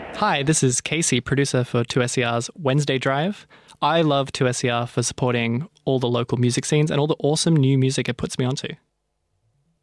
Hi, this is Casey, producer for 2SER's Wednesday Drive. I love 2SER for supporting all the local music scenes and all the awesome new music it puts me onto.